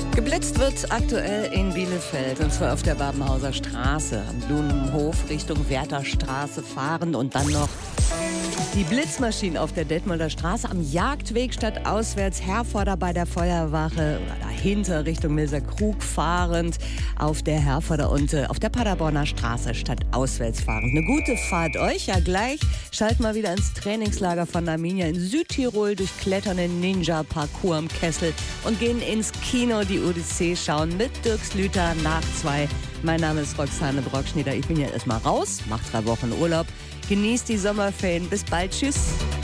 Geblitzt wird aktuell in Bielefeld, und zwar auf der Babenhauser Straße, am Blumenhof Richtung Wertherstraße fahren und dann noch die Blitzmaschinen auf der Detmolder Straße am Jagdweg statt auswärts, Herforder bei der Feuerwache oder dahinter Richtung Milser Krug fahrend auf der Herforder und auf der Paderborner Straße statt auswärts fahrend. Eine gute Fahrt euch, ja gleich schalten wir wieder ins Trainingslager von Arminia in Südtirol, durchklettern den Ninja-Parcours am Kessel und gehen ins Kino die Odyssee schauen mit Dirk Slüter nach 2. Mein Name ist Roxane Brockschneider. Ich bin ja erstmal raus, mach 3 Wochen Urlaub. Genießt die Sommerferien. Bis bald. Tschüss.